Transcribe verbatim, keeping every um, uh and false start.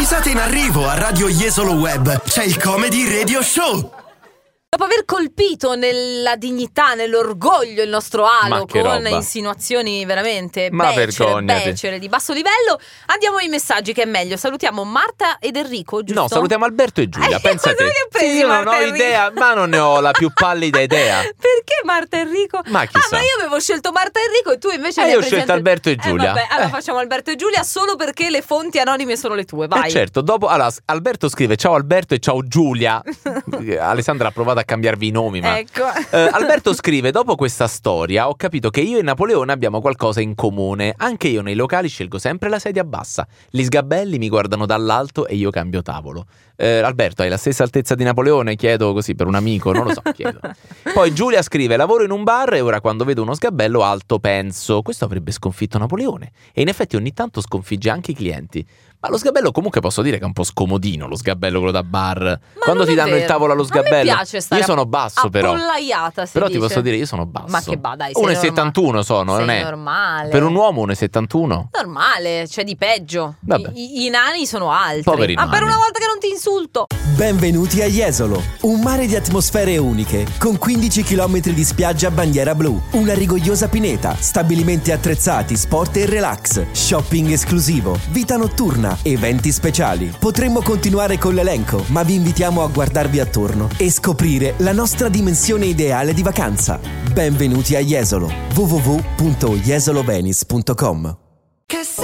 Risate in arrivo a Radio Jesolo Web. C'è il Comedy Radio Show. Dopo aver colpito nella dignità, nell'orgoglio il nostro alo con roba. insinuazioni veramente Ma becere, vergognati. becere di basso livello, andiamo ai messaggi che è meglio. Salutiamo Marta ed Enrico, giusto? No, salutiamo Alberto e Giulia, Eh, pensa cosa te. li hai presi, Sì, io non Marta ho e Enrico? idea, ma non ne ho la più pallida idea. Perché Marta e Enrico? Ma Ah, chissà. ma io avevo scelto Marta e Enrico e tu invece Eh, ne io hai ho scelto presente- Alberto e Giulia. Eh, vabbè, allora Eh. facciamo Alberto e Giulia solo perché le fonti anonime sono le tue, vai. Eh certo, dopo allora, Alberto scrive ciao Alberto e ciao Giulia. Alessandra ha provato a cambiarvi i nomi, ma Ecco. Eh, Alberto scrive: dopo questa storia ho capito che io e Napoleone abbiamo qualcosa in comune. Anche io nei locali scelgo sempre la sedia bassa. Gli sgabelli mi guardano dall'alto e io cambio tavolo. eh, Alberto, hai la stessa altezza di Napoleone? Chiedo così per un amico, non lo so, chiedo. Poi Giulia scrive: lavoro in un bar e ora quando vedo uno sgabello alto penso questo avrebbe sconfitto Napoleone. E in effetti ogni tanto sconfigge anche i clienti. Ma lo sgabello comunque posso dire che è un po' scomodino, lo sgabello quello da bar. Ma Quando non ti è danno il vero. tavolo allo A sgabello. me piace stare Io sono basso però. appollaiata, si Però ti dice. posso dire io sono basso. Ma che ba, dai, sei uno e settantuno norma- sono, non sei è? normale. Per un uomo uno e settantuno? Normale, c'è di peggio. Vabbè. I, i- i nani sono altri. Poveri Ma per nani. una volta che non ti insulto. Benvenuti a Jesolo, un mare di atmosfere uniche, con quindici chilometri di spiaggia a bandiera blu, una rigogliosa pineta, stabilimenti attrezzati, sport e relax, shopping esclusivo, vita notturna, eventi speciali. Potremmo continuare con l'elenco, ma vi invitiamo a guardarvi attorno e scoprire la nostra dimensione ideale di vacanza. Benvenuti a Jesolo, w w w punto jesolo venice punto com.